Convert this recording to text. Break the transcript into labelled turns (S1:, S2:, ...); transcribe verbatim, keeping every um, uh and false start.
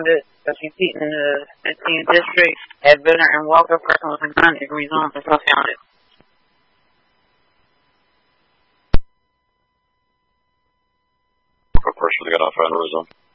S1: responded to compete in the fifteenth district at Benner and Walker. Person with a gun is rezoned until founded.
S2: A person with a gun on found rezone.